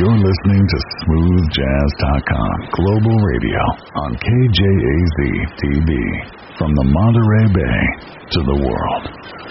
You're listening to SmoothJazz.com Global Radio on KJAZ TV. From the Monterey Bay to the world.